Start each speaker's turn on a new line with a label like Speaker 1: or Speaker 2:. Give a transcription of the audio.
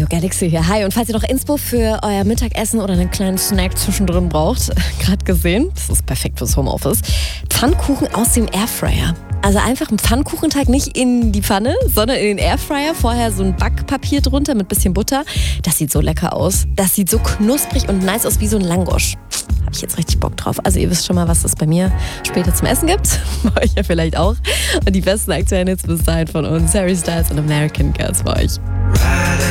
Speaker 1: Galaxy hier. Hi, und falls ihr noch Inspo für euer Mittagessen oder einen kleinen Snack zwischendrin braucht, gerade gesehen, das ist perfekt fürs Homeoffice, Pfannkuchen aus dem Airfryer. Also einfach einen Pfannkuchenteig nicht in die Pfanne, sondern in den Airfryer. Vorher so ein Backpapier drunter mit bisschen Butter. Das sieht so lecker aus. Das sieht so knusprig und nice aus wie so ein Langosch. Habe ich jetzt richtig Bock drauf. Also ihr wisst schon mal, was es bei mir später zum Essen gibt. Bei euch ja vielleicht auch. Und die besten aktuellen Hits bis dahin von uns. Harry Styles und American Girls bei euch.